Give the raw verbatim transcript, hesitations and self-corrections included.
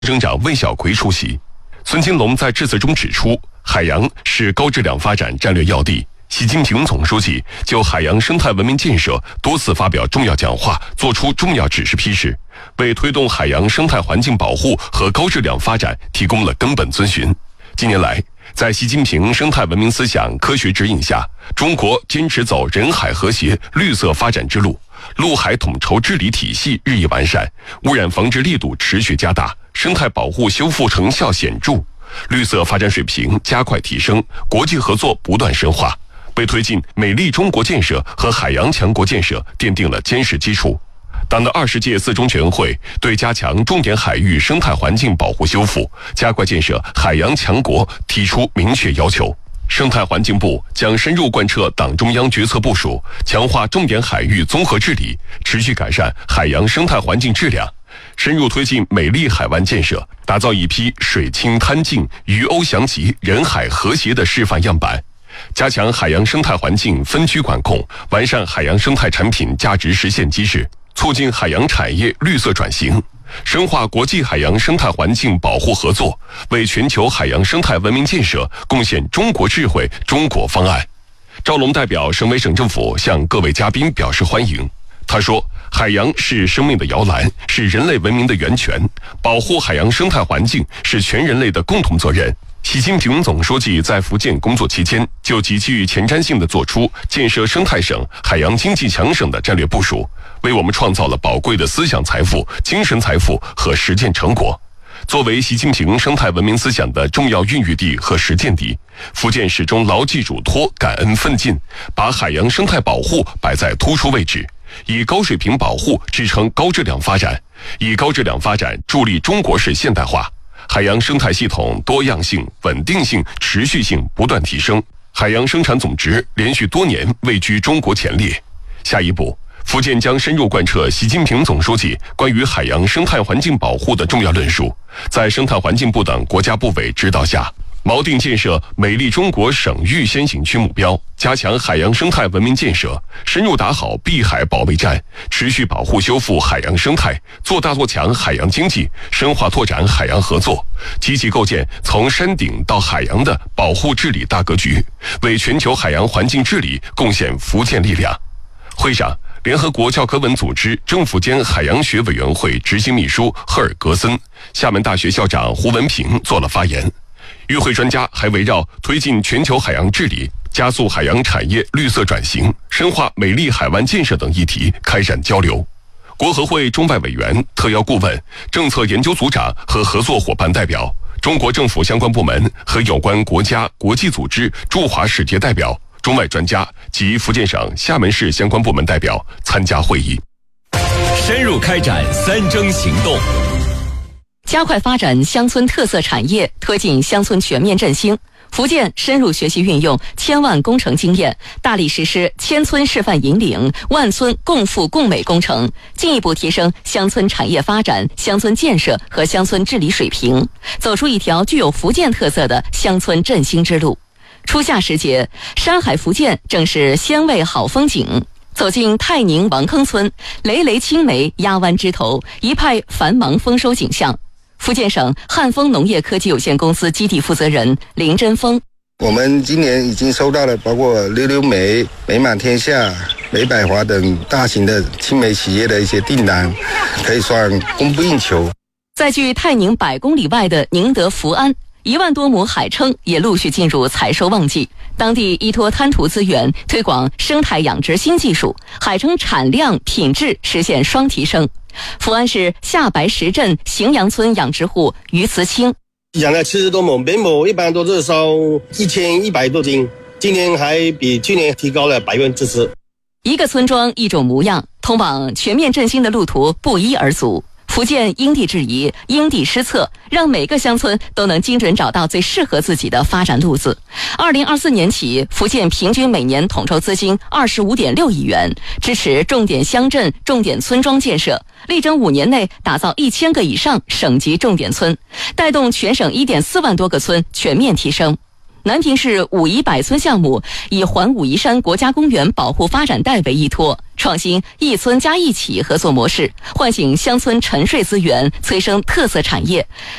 省长魏小奎出席。孙金龙在致辞中指出，海洋是高质量发展战略要地。习近平总书记就海洋生态文明建设多次发表重要讲话，作出重要指示批示，为推动海洋生态环境保护和高质量发展提供了根本遵循。近年来，在习近平生态文明思想科学指引下，中国坚持走人海和谐、绿色发展之路，陆海统筹治理体系日益完善，污染防治力度持续加大，生态保护修复成效显著，绿色发展水平加快提升，国际合作不断深化，为推进美丽中国建设和海洋强国建设奠定了坚实基础。党的二十届四中全会对加强重点海域生态环境保护修复、加快建设海洋强国提出明确要求。生态环境部将深入贯彻党中央决策部署，强化重点海域综合治理，持续改善海洋生态环境质量，深入推进美丽海湾建设，打造一批水清滩净、鱼鸥翔集、人海和谐的示范样板。加强海洋生态环境分区管控，完善海洋生态产品价值实现机制，促进海洋产业绿色转型，深化国际海洋生态环境保护合作，为全球海洋生态文明建设贡献中国智慧、中国方案。赵龙代表省委省政府向各位嘉宾表示欢迎。他说，海洋是生命的摇篮，是人类文明的源泉，保护海洋生态环境是全人类的共同责任。习近平总书记在福建工作期间，就极具前瞻性地做出建设生态省、海洋经济强省的战略部署，为我们创造了宝贵的思想财富、精神财富和实践成果。作为习近平生态文明思想的重要孕育地和实践地，福建始终牢记嘱托、感恩奋进，把海洋生态保护摆在突出位置，以高水平保护支撑高质量发展，以高质量发展助力中国式现代化。海洋生态系统多样性、稳定性、持续性不断提升，海洋生产总值连续多年位居中国前列。下一步，福建将深入贯彻习近平总书记关于海洋生态环境保护的重要论述，在生态环境部等国家部委指导下，锚定建设美丽中国省域先行区目标，加强海洋生态文明建设，深入打好碧海保卫战，持续保护修复海洋生态，做大做强海洋经济，深化拓展海洋合作，积极构建从山顶到海洋的保护治理大格局，为全球海洋环境治理贡献福建力量。会上，联合国教科文组织政府间海洋学委员会执行秘书赫尔格森、厦门大学校长胡文平做了发言。与会专家还围绕推进全球海洋治理、加速海洋产业绿色转型、深化美丽海湾建设等议题开展交流。国合会中外委员、特邀顾问、政策研究组长和合作伙伴代表、中国政府相关部门和有关国家、国际组织驻华使节代表、中外专家及福建省、厦门市相关部门代表参加会议。 深入开展三征行动， 加快发展乡村特色产业，推进乡村全面振兴。福建深入学习运用千万工程经验，大力实施千村示范引领、万村共富共美工程，进一步提升乡村产业发展、乡村建设和乡村治理水平，走出一条具有福建特色的乡村振兴之路。初夏时节，山海福建正是鲜味好风景。走进泰宁王坑村，累累青梅压湾枝头，一派繁忙丰收景象。福建省汉丰农业科技有限公司基地负责人林真峰： 我们今年已经收到了包括溜溜梅、美满天下、美百华等大型的青梅企业的一些订单，可以算供不应求。 在距泰宁百公里外的宁德福安，一万多亩海蛏也陆续进入采收旺季。当地依托滩涂资源，推广生态养殖新技术，海蛏产量、品质实现双提升。福安市下白石镇荥阳村养殖户于慈清： 养了七十多亩，每亩一般都是收一千一百多斤，今年还比去年提高了百分之十。 一个村庄一种模样，通往全面振兴的路途不一而足。福建因地制宜、因地施策，让每个乡村都能精准找到最适合自己的发展路子。二零二四年起，福建平均每年统筹资金二十五点六亿元，支持重点乡镇、重点村庄建设，力争五年内打造一千个以上省级重点村，带动全省一点四万多个村全面提升。 南平市武夷百村项目以环武夷山国家公园保护发展带为依托，创新一村加一企合作模式，唤醒乡村沉睡资源，催生特色产业。